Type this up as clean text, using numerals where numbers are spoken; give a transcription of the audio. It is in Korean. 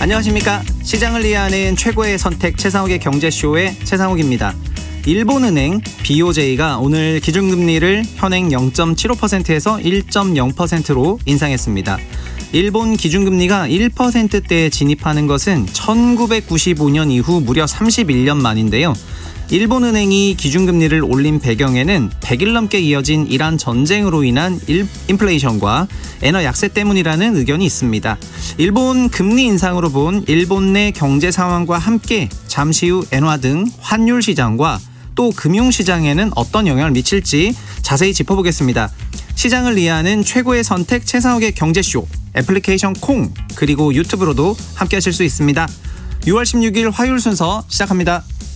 안녕하십니까. 시장을 이해하는 최고의 선택 최상욱의 경제쇼의 최상욱입니다. 일본은행 BOJ가 오늘 기준금리를 현행 0.75%에서 1.0%로 인상했습니다. 일본 기준금리가 1%대에 진입하는 것은 1995년 이후 무려 31년 만인데요. 일본은행이 기준금리를 올린 배경에는 100일 넘게 이어진 이란 전쟁으로 인한 인플레이션과 엔화 약세 때문이라는 의견이 있습니다. 일본 금리 인상으로 본 일본 내 경제 상황과 함께 잠시 후 엔화 등 환율 시장과 또 금융시장에는 어떤 영향을 미칠지 자세히 짚어보겠습니다. 시장을 이해하는 최고의 선택 최상욱의 경제쇼, 애플리케이션 콩 그리고 유튜브로도 함께 하실 수 있습니다. 6월 16일 화요일 순서 시작합니다.